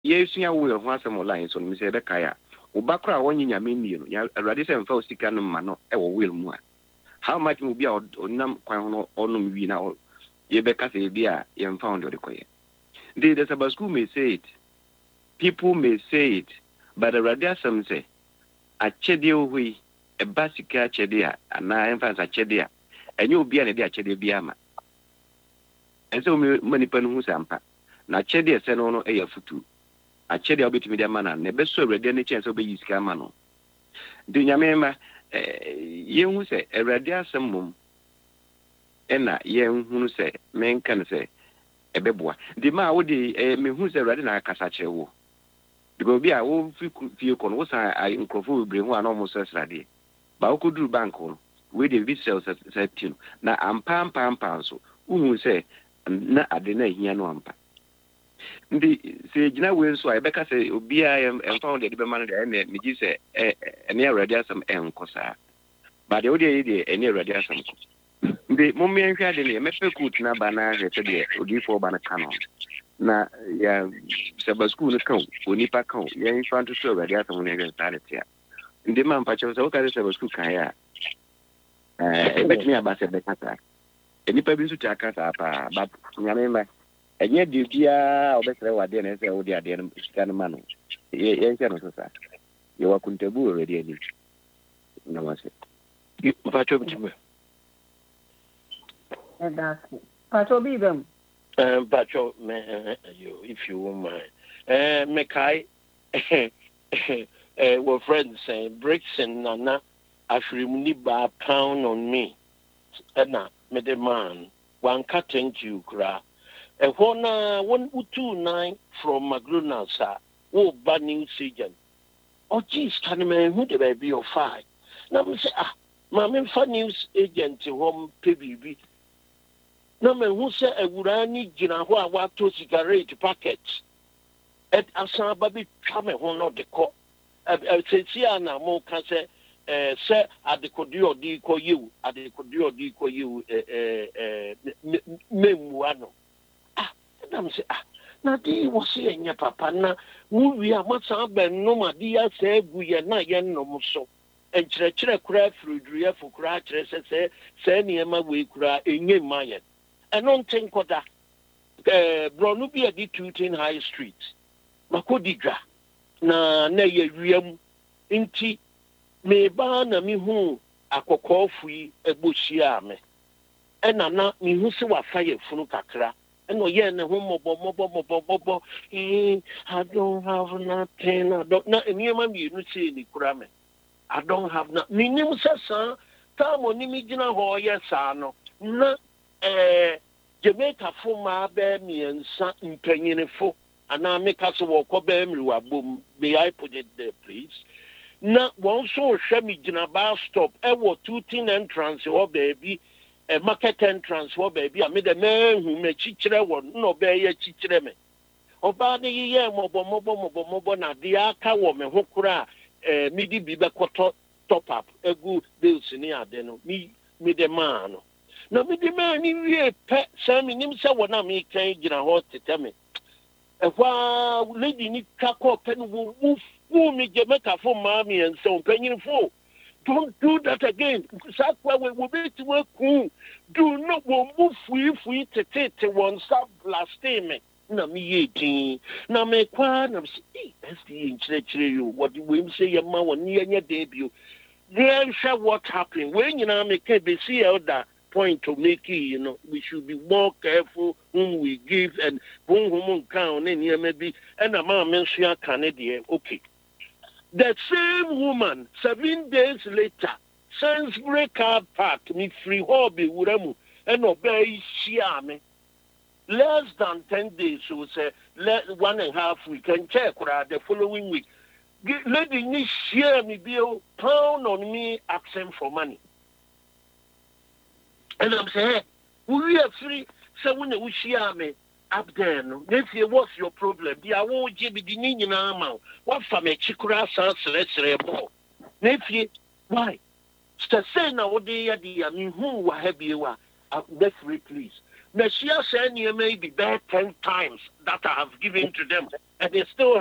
Yes, you will want some lines on Mr. Kaya. Ubakra one in Yamin, Radisson for Sikan Mano, or will more. How much will be out on Nam Quano on we now? Yebeka say, dear, young found the Koya. The Sabasku may say it, people may say it, but the Radiasum say, a chedio we, a basica chedia, and I infants a chedia, and you'll be a dear chediama. And so many penus ampa. Na chedia senono a futu. A chedia bit media mana, never so ready any chance of be scamano. Do Yamema, you say a radiasum mum. Ena yen hunu say, men can say, a beboa. The ma would me who's a radina casache. Because be a wolf few con was I in Crofu bring one almost as ready. But could do bank on with the vessels at you. Now I'm pam so who say, na adena here no ampa. The say Gina will so I becca say, be I am found the man and me say, a near radiasum and cosa. But the only any radiasum. The moment I had a mepe na bana said, or give for bana canon. Na ya Sabasku account, Unipa account, ya in front of so radiatum against that here. In the man patch of Sabasku Kaya. Bet me about the Kata. Any pebbles to Takata, but Yamema, and yet the dear or better what then as the idea scan man. Yes, you are Kuntabu already. No, I said. You patch of Jimmy. Patrol be them. Patrol, you, if you won't mind. Mekai, were friends saying, bricks and Nana, I should need by a pound on me. Edna, made a man, one cutting you, cra. A 129 from Magruna, sir, oh, bad news agent. Oh, geez, can a man who the baby of 5? Now, me say, Mamma, fun news agent to home PBB. No man who said a Wurani Jinawa wato cigarette packets. At Asa Baby Chame not the co. Sesiana Mo can say, sir, at the Codio Dico you, at the Codio Dico you, Memuano. And I'm saying, now they was saying, ya papa, na, we are much up and no madia say, we are not yan no so. And Chre craft through Dria for cratches, say, Seniema we cry in your mind. I don't think that Bronubi at the 210 High Street. Makodiga na ye riam inti me ba na mi hu akokofui ebohia me ena na mi hu se wa fa ye funu kakra ena ye ne hu mobo I don't have nothing. I don't na eniema mi nu se ni kura me. I don't have na minim sesa ta mo ni mi gina ho ye sa no na Jamaica for my bear me and son impanyinfo and I make us walk up boom. May I put it there, please? Now, one so show me Jinaba stop. I was 210 entrance or baby, a market entrance or baby. I made a man who made chichre one no bear chichre me. About the year mobile na the aka woman who cry midi biba top up a good bills in the adeno me the man. No, me the man in here, pet, Sammy, himself, when I make change in a horse to tell me. And while lady need caco pen will move me Jamaica for mommy and so penny for. Don't do that again. Sakwa will be to work cool. Do not move free to take one stop last statement. Na me 18. Na me quan of SD in church you. What do we say your mama near your debut? Then show what happened. When you know make a see elder. Point to make it, you know, we should be more careful whom we give and whom count and here maybe and a man mention Canadian. Okay. The same woman 7 days later sends breakout part me free hobby uremu and obey shiame. Less than 10 days, so say 1.5 week and check the following week. Lady me share me bill pound on me asking for money. And I'm saying, we are free. So when we share me up there, no, let's see what's your problem. The award give the Ninian arm. What for me, Chikura sans let's Nephew, why? Say now what they are the I mean who will have you are. Let's please. na hyia saa nneɛma yi bi bɛyɛ 10 times that I have given to them and they still